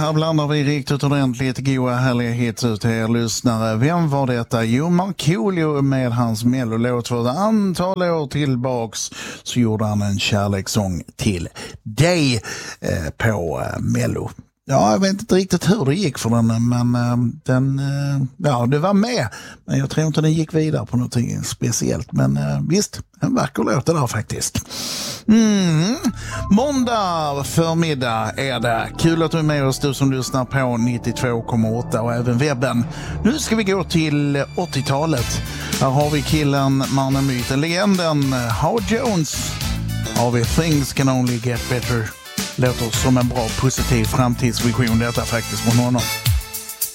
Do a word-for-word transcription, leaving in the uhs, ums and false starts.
Här blandar vi riktigt ordentligt goa härliga hits ut till er lyssnare. Vem var detta? Jo, Markoolio med hans mellolåt. För ett antal år tillbaks så gjorde han en kärlekssång till dig eh, på eh, Mello. Ja, jag vet inte riktigt hur det gick för den, men äh, den, äh, ja, det var med. Men jag tror inte den gick vidare på något speciellt. Men äh, visst, en vacker låt det där faktiskt. Mm. Måndag förmiddag är det. Kul att du är med oss, du som lyssnar på nittiotvå komma åtta och även webben. Nu ska vi gå till åttiotalet. Här har vi killen, mannen, myten, legenden Howard Jones. Har vi Things Can Only Get Better. Låter som en bra positiv framtidsvision detta faktiskt från honom.